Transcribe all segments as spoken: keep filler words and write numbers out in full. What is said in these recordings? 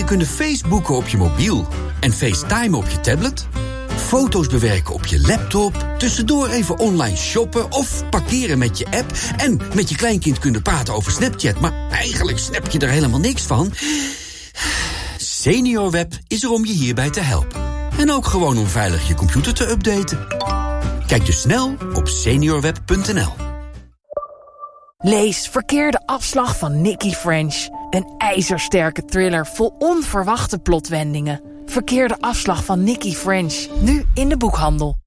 kunnen Facebooken op je mobiel en FaceTime op je tablet, foto's bewerken op je laptop, tussendoor even online shoppen of parkeren met je app en met je kleinkind kunnen praten over Snapchat, maar eigenlijk snap je er helemaal niks van. SeniorWeb is er om je hierbij te helpen. En ook gewoon om veilig je computer te updaten. Kijk dus snel op seniorweb punt n l. Lees Verkeerde afslag van Nikki French. Een ijzersterke thriller vol onverwachte plotwendingen. Verkeerde afslag van Nikki French. Nu in de boekhandel.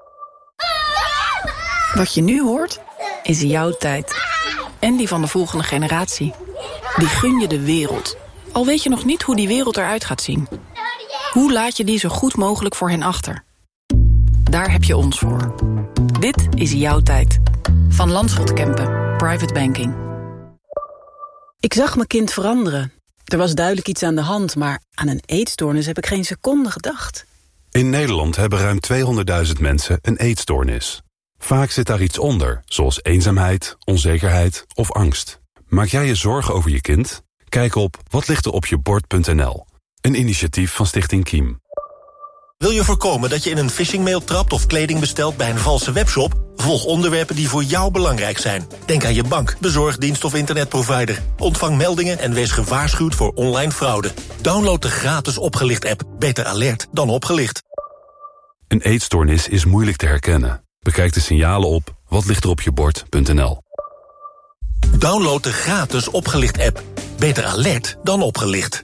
Wat je nu hoort, is jouw tijd. En die van de volgende generatie. Die gun je de wereld. Al weet je nog niet hoe die wereld eruit gaat zien. Hoe laat je die zo goed mogelijk voor hen achter? Daar heb je ons voor. Dit is jouw tijd. Van Landschot Kempen. Private Banking. Ik zag mijn kind veranderen. Er was duidelijk iets aan de hand, maar aan een eetstoornis heb ik geen seconde gedacht. In Nederland hebben ruim tweehonderdduizend mensen een eetstoornis. Vaak zit daar iets onder, zoals eenzaamheid, onzekerheid of angst. Maak jij je zorgen over je kind? Kijk op watlichteropjebord punt n l. Een initiatief van Stichting Kiem. Wil je voorkomen dat je in een phishingmail trapt of kleding bestelt bij een valse webshop? Volg onderwerpen die voor jou belangrijk zijn. Denk aan je bank, bezorgdienst of internetprovider. Ontvang meldingen en wees gewaarschuwd voor online fraude. Download de gratis Opgelicht-app. Beter alert dan opgelicht. Een eetstoornis is moeilijk te herkennen. Bekijk de signalen op watlichteropjebord punt n l. Download de gratis Opgelicht-app. Beter alert dan opgelicht.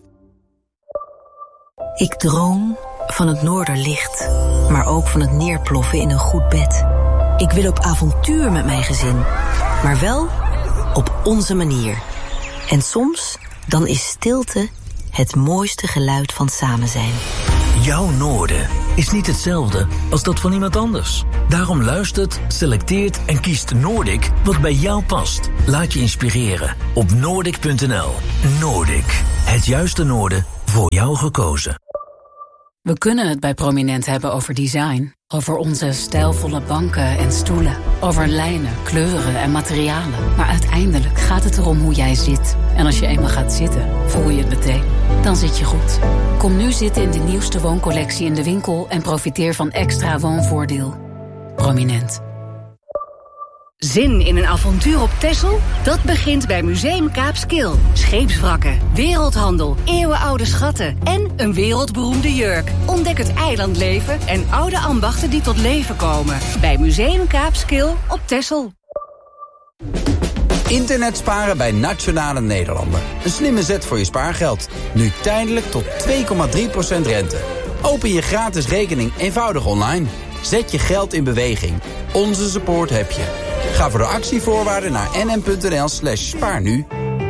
Ik droom van het Noorderlicht, maar ook van het neerploffen in een goed bed. Ik wil op avontuur met mijn gezin, maar wel op onze manier. En soms, dan is stilte het mooiste geluid van samen zijn. Jouw noorden is niet hetzelfde als dat van iemand anders. Daarom luistert, selecteert en kiest Noordic wat bij jou past. Laat je inspireren op noordic punt n l. Noordic, het juiste noorden voor jou gekozen. We kunnen het bij Prominent hebben over design. Over onze stijlvolle banken en stoelen. Over lijnen, kleuren en materialen. Maar uiteindelijk gaat het erom hoe jij zit. En als je eenmaal gaat zitten, voel je het meteen. Dan zit je goed. Kom nu zitten in de nieuwste wooncollectie in de winkel en profiteer van extra woonvoordeel. Prominent. Zin in een avontuur op Texel? Dat begint bij Museum Kaapskil. Scheepswrakken, wereldhandel, eeuwenoude schatten en een wereldberoemde jurk. Ontdek het eilandleven en oude ambachten die tot leven komen. Bij Museum Kaapskil op Texel. Internet sparen bij Nationale Nederlanden. Een slimme zet voor je spaargeld. Nu tijdelijk tot twee komma drie procent rente. Open je gratis rekening eenvoudig online. Zet je geld in beweging. Onze support heb je. Ga voor de actievoorwaarden naar nm.nl slash spaarnu.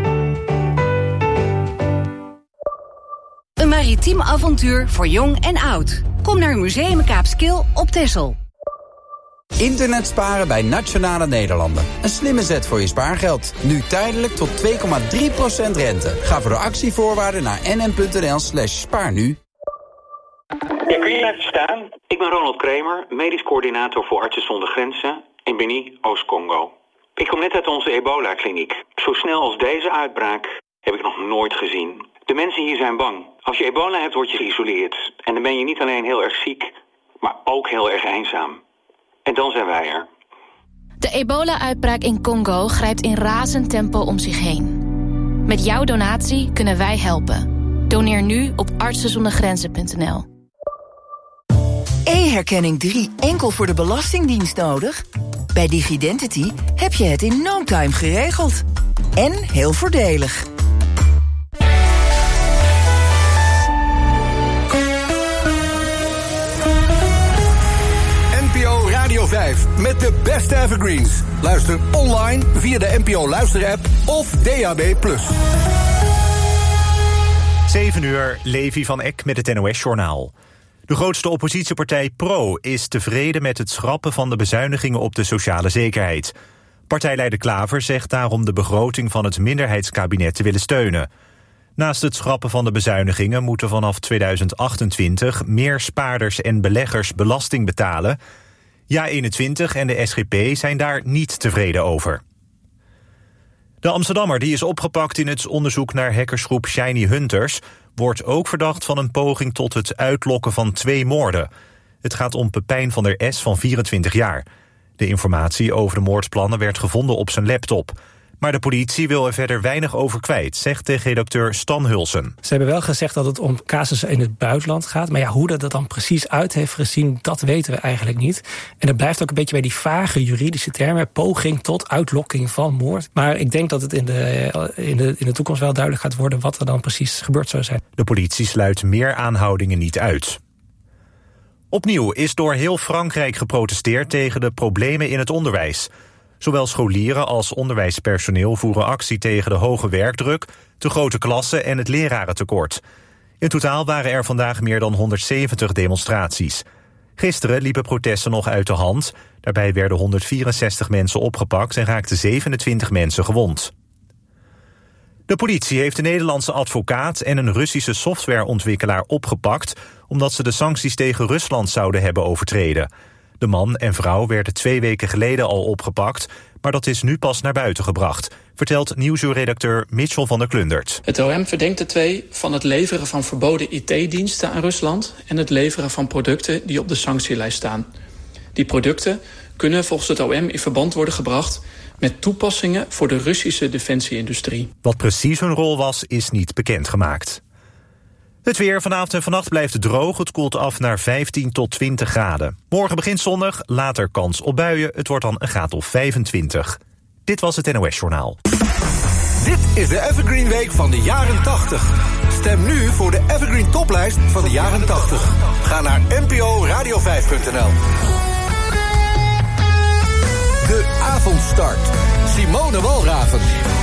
Een maritiem avontuur voor jong en oud. Kom naar Museum Kaapskil op Texel. Internet sparen bij Nationale Nederlanden. Een slimme zet voor je spaargeld. Nu tijdelijk tot twee komma drie procent rente. Ga voor de actievoorwaarden naar nm.nl slash spaarnu. Ja, kun je even staan? Ik ben Ronald Kramer, medisch coördinator voor Artsen zonder Grenzen in Beni, Oost-Congo. Ik kom net uit onze ebola-kliniek. Zo snel als deze uitbraak heb ik nog nooit gezien. De mensen hier zijn bang. Als je ebola hebt, word je geïsoleerd. En dan ben je niet alleen heel erg ziek, maar ook heel erg eenzaam. En dan zijn wij er. De ebola-uitbraak in Congo grijpt in razend tempo om zich heen. Met jouw donatie kunnen wij helpen. Doneer nu op artsen zonder grenzen punt n l. E-herkenning drie enkel voor de Belastingdienst nodig? Bij Digidentity heb je het in no time geregeld. En heel voordelig. N P O Radio vijf met de beste evergreens. Luister online via de N P O Luister-app of D A B plus. zeven uur, Levi van Eck met het N O S-journaal. De grootste oppositiepartij Pro is tevreden met het schrappen van de bezuinigingen op de sociale zekerheid. Partijleider Klaver zegt daarom de begroting van het minderheidskabinet te willen steunen. Naast het schrappen van de bezuinigingen moeten vanaf tweeduizend achtentwintig meer spaarders en beleggers belasting betalen. Ja eenentwintig en de S G P zijn daar niet tevreden over. De Amsterdammer die is opgepakt in het onderzoek naar hackersgroep Shiny Hunters wordt ook verdacht van een poging tot het uitlokken van twee moorden. Het gaat om Pepijn van der S van vierentwintig jaar. De informatie over de moordplannen werd gevonden op zijn laptop. Maar de politie wil er verder weinig over kwijt, zegt de redacteur Stan Hulsen. Ze hebben wel gezegd dat het om casussen in het buitenland gaat. Maar ja, hoe dat er dan precies uit heeft gezien, dat weten we eigenlijk niet. En het blijft ook een beetje bij die vage juridische termen. Poging tot uitlokking van moord. Maar ik denk dat het in de, in de, in de toekomst wel duidelijk gaat worden wat er dan precies gebeurd zou zijn. De politie sluit meer aanhoudingen niet uit. Opnieuw is door heel Frankrijk geprotesteerd tegen de problemen in het onderwijs. Zowel scholieren als onderwijspersoneel voeren actie tegen de hoge werkdruk, te grote klassen en het lerarentekort. In totaal waren er vandaag meer dan honderdzeventig demonstraties. Gisteren liepen protesten nog uit de hand. Daarbij werden honderdvierenzestig mensen opgepakt en raakten zevenentwintig mensen gewond. De politie heeft een Nederlandse advocaat en een Russische softwareontwikkelaar opgepakt, omdat ze de sancties tegen Rusland zouden hebben overtreden. De man en vrouw werden twee weken geleden al opgepakt, maar dat is nu pas naar buiten gebracht, vertelt nieuwsuurredacteur Mitchell van der Klundert. Het O M verdenkt de twee van het leveren van verboden I T-diensten aan Rusland en het leveren van producten die op de sanctielijst staan. Die producten kunnen volgens het O M in verband worden gebracht met toepassingen voor de Russische defensieindustrie. Wat precies hun rol was, is niet bekendgemaakt. Het weer vanavond en vannacht blijft droog. Het koelt af naar vijftien tot twintig graden. Morgen begint zonnig, later kans op buien. Het wordt dan een graad of vijfentwintig. Dit was het N O S-journaal. Dit is de Evergreen Week van de jaren tachtig. Stem nu voor de Evergreen Toplijst van de jaren tachtig. Ga naar n p o radio vijf punt n l. De avondstart. Simone Walraven.